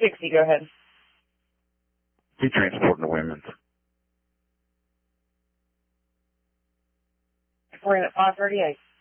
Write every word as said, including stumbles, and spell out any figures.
sixty, go ahead. Be transporting the women. We're in at five thirty-eight.